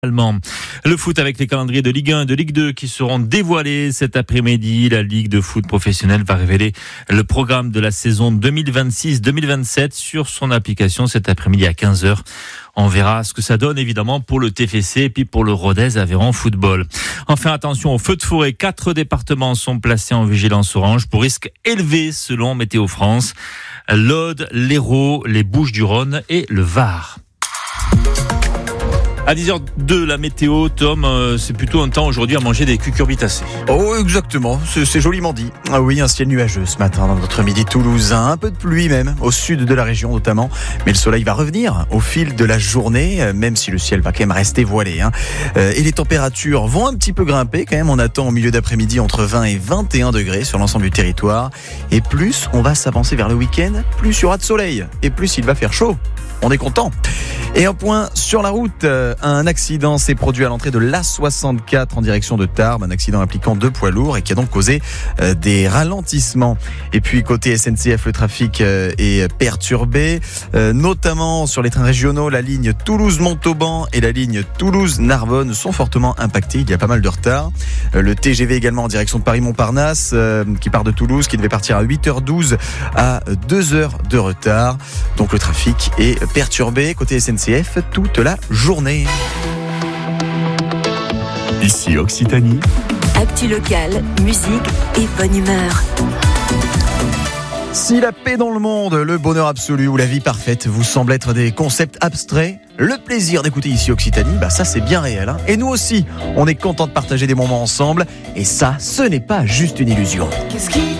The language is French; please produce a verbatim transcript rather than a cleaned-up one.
Allemand. Le foot avec les calendriers de Ligue un et de Ligue deux qui seront dévoilés cet après-midi. La Ligue de foot professionnelle va révéler le programme de la saison deux mille vingt-six deux mille vingt-sept sur son application cet après-midi à quinze heures. On verra ce que ça donne évidemment pour le T F C et puis pour le Rodez Aveyron Football. Enfin, attention aux feux de forêt. Quatre départements sont placés en vigilance orange pour risque élevé selon Météo France. L'Aude, l'Hérault, les Bouches-du-Rhône et le Var. À dix heures deux, la météo, Tom, euh, c'est plutôt un temps aujourd'hui à manger des cucurbitacées. Oh, exactement, c'est, c'est joliment dit. Ah oui, un ciel nuageux ce matin dans notre midi toulousain, un peu de pluie même, au sud de la région notamment, mais le soleil va revenir au fil de la journée, même si le ciel va quand même rester voilé. Hein. Euh, et les températures vont un petit peu grimper quand même, on attend au milieu d'après-midi entre vingt et vingt et un degrés sur l'ensemble du territoire. Et plus on va s'avancer vers le week-end, plus il y aura de soleil, et plus il va faire chaud. On est content. Et un point sur la route, un accident s'est produit à l'entrée de l'A soixante-quatre en direction de Tarbes, un accident impliquant deux poids lourds et qui a donc causé euh, des ralentissements. Et puis côté S N C F, le trafic euh, est perturbé, euh, notamment sur les trains régionaux, la ligne Toulouse-Montauban et la ligne Toulouse-Narbonne sont fortement impactés, il y a pas mal de retard. Euh, le T G V également en direction de Paris-Montparnasse, euh, qui part de Toulouse, qui devait partir à huit heures douze à deux heures de retard. Donc le trafic est perturbé côté S N C F toute la journée. Ici Occitanie. Actu locale, musique et bonne humeur. Si la paix dans le monde, le bonheur absolu ou la vie parfaite vous semblent être des concepts abstraits, le plaisir d'écouter ici Occitanie, bah ça c'est bien réel. Hein. Et nous aussi, on est content de partager des moments ensemble. Et ça, ce n'est pas juste une illusion. Qu'est-ce qui